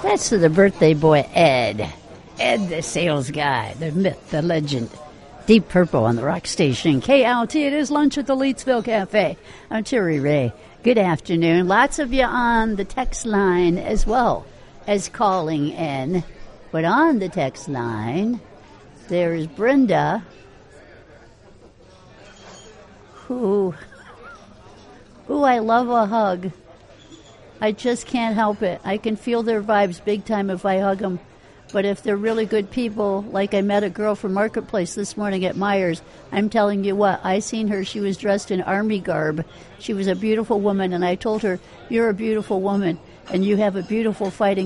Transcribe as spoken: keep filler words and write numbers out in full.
That's to the birthday boy, Ed. Ed, the sales guy, the myth, the legend. Deep Purple on the rock station. K L T, it is lunch at the Leetsville Cafe. I'm Terry Ray. Good afternoon. Lots of you on the text line as well as calling in. But on the text line, there's Brenda, who, who I love a hug. I just can't help it. I can feel their vibes big time if I hug them. But if they're really good people, like I met a girl from Marketplace this morning at Myers, I'm telling you what, I seen her. She was dressed in army garb. She was a beautiful woman, and I told her, you're a beautiful woman, and you have a beautiful fighting